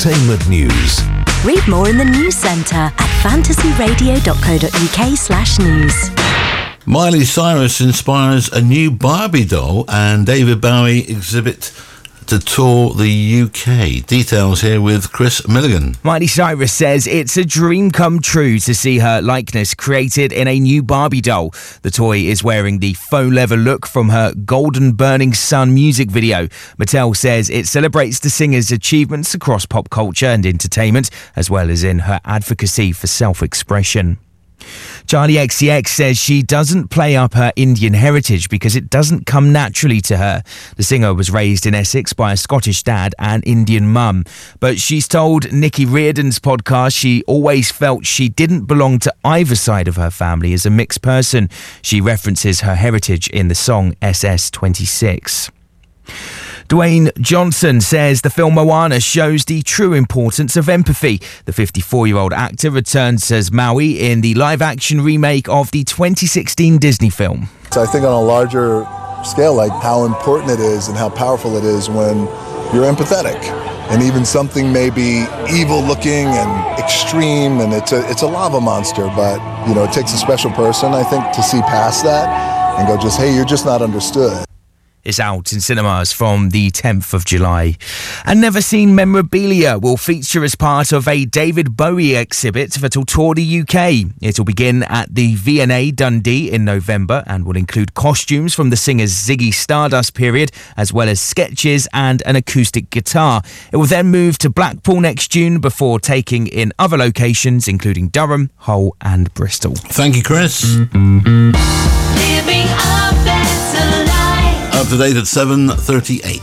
Entertainment news. Read more in the news centre at fantasyradio.co.uk/news. Miley Cyrus inspires a new Barbie doll and David Bowie exhibit to tour the UK. Details here with Chris Milligan. Miley Cyrus says it's a dream come true to see her likeness created in a new Barbie doll. The toy is wearing the faux leather look from her Golden Burning Sun music video. Mattel says it celebrates the singer's achievements across pop culture and entertainment, as well as in her advocacy for self-expression. Charli XCX says she doesn't play up her Indian heritage because it doesn't come naturally to her. The singer was raised in Essex by a Scottish dad and Indian mum, but she's told Nikki Riordan's podcast she always felt she didn't belong to either side of her family as a mixed person. She references her heritage in the song SS26. Dwayne Johnson says the film Moana shows the true importance of empathy. The 54-year-old actor returns as Maui in the live-action remake of the 2016 Disney film. So I think on a larger scale, like how important it is and how powerful it is when you're empathetic. And even something may be evil-looking and extreme, and it's a lava monster, but it takes a special person, I think, to see past that and go just, hey, you're just not understood. It's out in cinemas from the 10th of July. And Never Seen memorabilia will feature as part of a David Bowie exhibit that will tour the UK. It will begin at the V&A Dundee in November and will include costumes from the singer's Ziggy Stardust period, as well as sketches and an acoustic guitar. It will then move to Blackpool next June before taking in other locations, including Durham, Hull and Bristol. Thank you, Chris. Living a better life. Up to date at 7:38.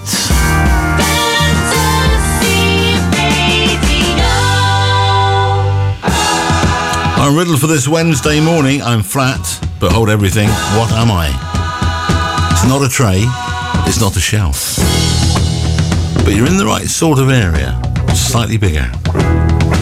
Our riddle for this Wednesday morning: I'm flat, but hold everything. What am I? It's not a tray, it's not a shelf, but you're in the right sort of area, slightly bigger.